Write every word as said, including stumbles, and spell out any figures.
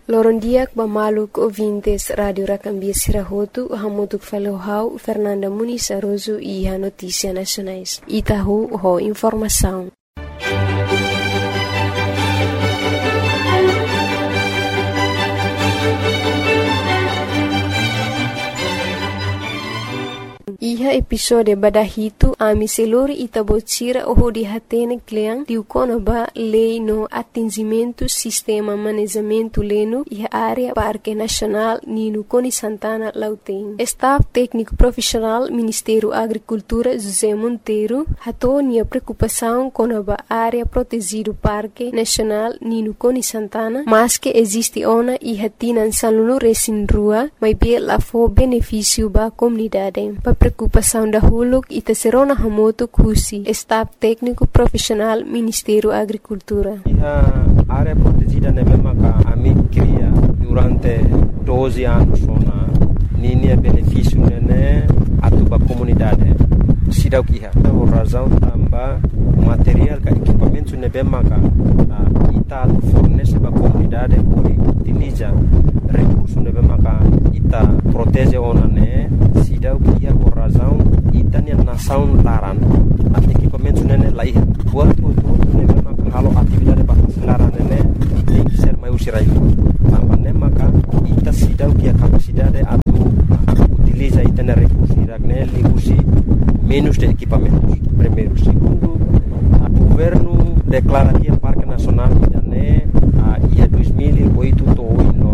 Lorondiak bamaluk ouvintes Rádio Racambia Sirahotu, Hamutuk Falohau, Fernanda Muniz Aroso e a Notícia Nacionais. Itahu, ho informação. Iha episode badahito ami selori itabotira oho di hatene kleang diukona ba lei no atingimento sistema manejamento leno iha área Parque Nacional Nino Coni Santana Lauteng. Staff técnico profissional Ministério Agricultura José Monteiro hatou nia preocupação com a área protegido Parque Nacional Nino Coni Santana, mas que existe ona iha tinan saluno resin rua, mas bem lá for benefício ba comunidade. Preocupação da Huluk e Tesserona Hamoto Kusi, Staff Técnico Profissional Ministério Agricultura. A área protegida na mesma que a mim cria durante doze anos na linha benefício né a tua comunidade. Sida o que é a razão também material que equipamento na mesma que ita fornece para a comunidade por utiliza recursos na mesma que ita protege ona né sida o que é a razão ita ne nação laran a equipamento né lá ia buat untuk na mesma que halo atividade para laran né tem que ser mais usirai também né maka ita sida o que a capacidade atu utiliza ita na recursos né ligusi menos de equipamentos. Primeiro, segundo, o governo declara que o Parque Nacional né a dois mil e oito to